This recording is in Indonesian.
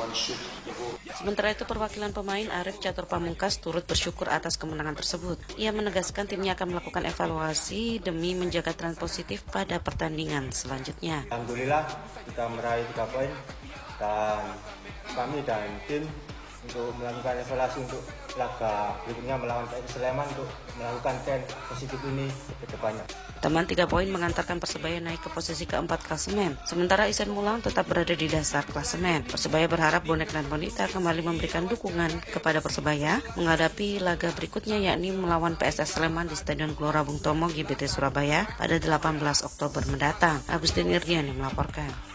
Sementara itu perwakilan pemain Arief Catur Pamungkas turut bersyukur atas kemenangan tersebut. Ia menegaskan timnya akan melakukan evaluasi demi menjaga tren positif pada pertandingan selanjutnya. Alhamdulillah kita meraih 3 poin dan kami dan tim untuk melakukan evaluasi untuk laga berikutnya melawan PS Sleman untuk melakukan tren positif ini ke depannya. Teman 3 poin mengantarkan Persebaya naik ke posisi keempat klasemen. Sementara Ihsan Mulang tetap berada di dasar klasemen. Persebaya berharap bonek dan bonita kembali memberikan dukungan kepada Persebaya menghadapi laga berikutnya yakni melawan PSS Sleman di Stadion Gelora Bung Tomo GBT Surabaya pada 18 Oktober mendatang. Agustin Irdiani melaporkan.